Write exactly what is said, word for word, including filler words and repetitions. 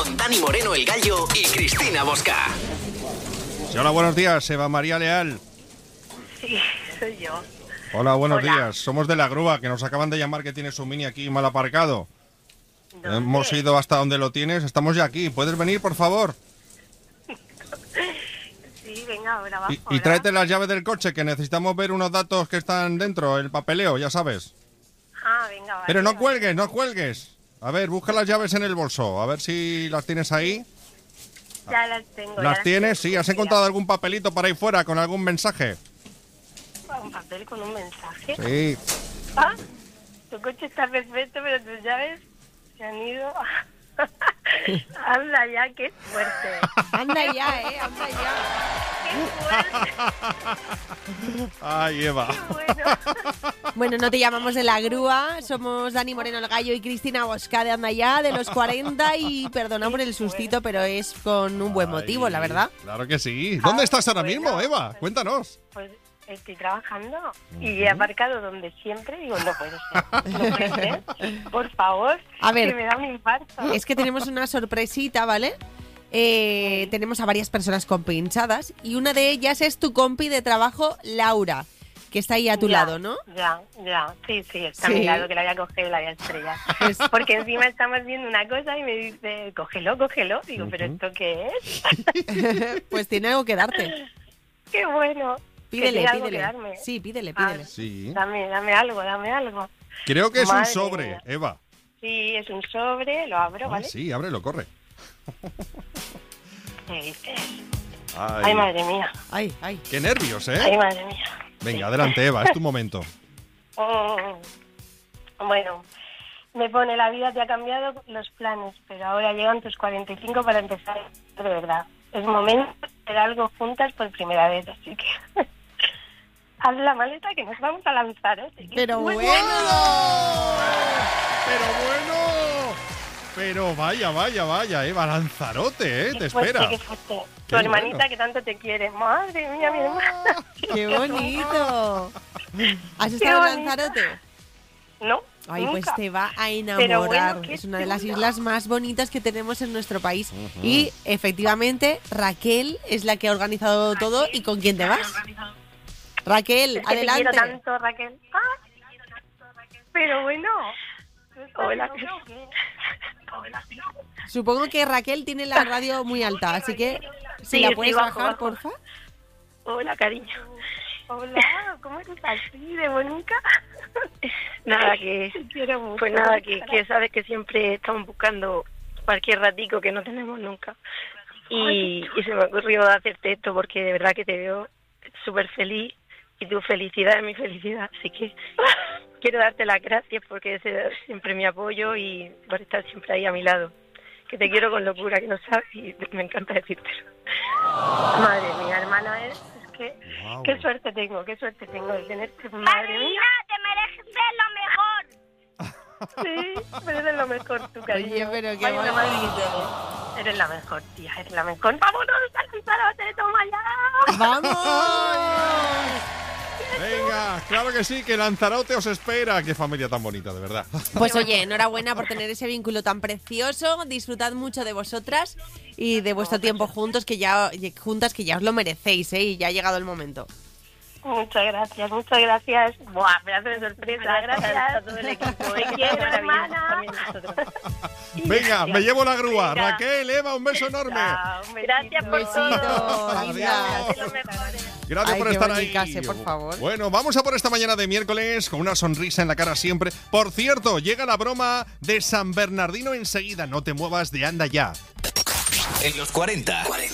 con Dani Moreno el Gallo y Cristina Bosca. Sí, hola, buenos días, Eva María Leal. Sí, soy yo. Hola, buenos Hola. días. Somos de la grúa, que nos acaban de llamar que tienes un Mini aquí mal aparcado. ¿Dónde? Hemos ido hasta donde lo tienes, estamos ya aquí. ¿Puedes venir, por favor? Sí, venga, ahora abajo. Y, y tráete las llaves del coche, que necesitamos ver unos datos que están dentro, el papeleo, ya sabes. Ah, venga, vale. Pero no vale. cuelgues, no cuelgues. A ver, busca las llaves en el bolso, a ver si las tienes ahí. Ya las tengo. ya ¿Las tienes? tengo. Sí, ¿has encontrado algún papelito por ahí fuera con algún mensaje? Un papel con un mensaje. Sí. Ah, tu coche está perfecto, pero tus llaves se han ido. Anda ya, qué fuerte. Anda ya, eh, anda ya. Qué fuerte. Ay, Eva. Qué bueno. Bueno, no te llamamos de la grúa, somos Dani Moreno el Gallo y Cristina Bosca de Anda ya, de los cuarenta, y perdona por el sustito, pero es con un buen motivo, Ay, la verdad. Claro que sí. ¿Dónde Ah, estás ahora bueno, mismo, Eva? pues- Cuéntanos. Pues estoy trabajando y he aparcado donde siempre. Digo, no puede ser. No puede ser. Por favor, A ver. que me da un infarto. Es que tenemos una sorpresita, ¿vale? Eh, tenemos a varias personas compinchadas y una de ellas es tu compi de trabajo, Laura, que está ahí a tu Ya, lado, ¿no? Ya, ya, sí, sí, está Sí. a mi lado, que la voy a coger y la voy a estrellar. Pues- Porque encima estamos viendo una cosa y me dice, cógelo, cógelo. Digo, ¿pero esto qué es? Pues tiene algo que darte. ¡Qué bueno! Que Pídele, tiene algo que pídele. darme. Sí, pídele, Ah, pídele. Sí. Dame, dame algo, dame algo. Creo que es un Madre sobre, mía. Eva. Sí, es un sobre, lo abro, Ah, ¿vale? sí, ábrelo, corre. Me dices, Ay, ay, madre mía, Ay, ay. qué nervios, ay, ¿eh? madre mía. Venga, adelante, Eva, es tu momento. Mm, Bueno, me pone, la vida te ha cambiado los planes, pero ahora llegan tus cuarenta y cinco para empezar de verdad. Es momento de hacer algo juntas por primera vez, así que haz la maleta que nos vamos a lanzar, ¿eh? Que- Pero bueno. Pero bueno. Pero vaya, vaya, vaya, Eva, Lanzarote, ¿eh? Te Qué fuerte, espera. qué fuerte. Tu Qué hermanita bueno. que tanto te quiere. Madre mía, mi hermana. ¡Qué bonito! ¿Has Qué estado en bonito. Lanzarote? No, Ay, nunca. pues te va a Pero enamorar. bueno, qué Es una de las chulo. islas más bonitas que tenemos en nuestro país. Y efectivamente, Raquel es la que ha organizado todo. ¿Y con quién te vas? Raquel, Es que adelante. te quiero tanto, Raquel. Ah, pero bueno. Hola. Supongo que Raquel tiene la radio muy alta, así que si Sí, la sí, puedes bajo, bajar, bajo. porfa. Hola, cariño. Hola, ¿cómo eres así de bonita? Nada, que... Te quiero mucho. Pues nada, que, que sabes que siempre estamos buscando cualquier ratico que no tenemos nunca. Y, y se me ocurrió hacerte esto porque de verdad que te veo súper feliz y tu felicidad es mi felicidad. Así que quiero darte las gracias porque ese es siempre mi apoyo y por estar siempre ahí a mi lado. Que te quiero con locura, que no sabes, y me encanta decírtelo. Madre mía, hermana, es, es que Guau. qué suerte tengo, qué suerte tengo de tenerte. Madre mía. te mereces lo mejor. Sí, pero eres lo mejor, tu cariño. Oye, pero qué Vaya una madre bonito. que eres. Eres la mejor, tía, eres la mejor. ¡Vámonos a Lanzarote, toma ya! ¡Vamos! Venga, claro que sí, que Lanzarote os espera. Qué familia tan bonita, de verdad. Pues oye, enhorabuena por tener ese vínculo tan precioso. Disfrutad mucho de vosotras y de vuestro tiempo juntos, que ya juntas, que ya os lo merecéis, ¿eh? Y ya ha llegado el momento. Muchas gracias, muchas gracias. Buah, pedazo de sorpresa, gracias a todo el equipo. Te quiero, hermana. Venga, me llevo la grúa. Venga. Raquel, Eva, un beso enorme. Chao, un besito. Gracias por Besito, todo. linda. Gracias, lo mejores. Gracias Ay, por qué estar bonicas, ahí. eh, por favor. Bueno, vamos a por esta mañana de miércoles con una sonrisa en la cara siempre. Por cierto, llega la broma de San Bernardino enseguida. No te muevas de Anda Ya. En los cuarenta,